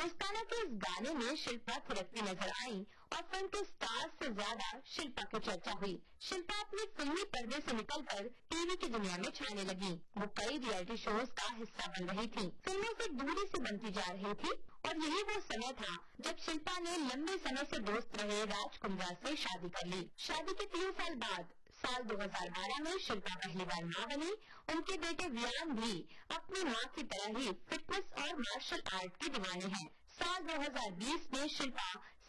दोस्ताना के इस गाने में शिल्पा थिरकती नजर आई और फिल्म के स्टार से ज्यादा शिल्पा की चर्चा हुई। शिल्पा अपने फिल्मी पर्दे से निकलकर टीवी की दुनिया में छाने लगी। वो कई रियलिटी शोज का हिस्सा बन रही थी, फिल्मों से दूरी से बनती जा रही थी और यही वो समय था जब शिल्पा ने लंबे समय से दोस्त रहे राजकुमार से शादी कर ली। शादी के 3 साल बाद साल 2012 में शिल्पा पहली बार मां बनी। उनके बेटे वियान भी अपनी मां की तरह ही फिटनेस और मार्शल आर्ट की दीवानी है। साल 2020 में शिल्पा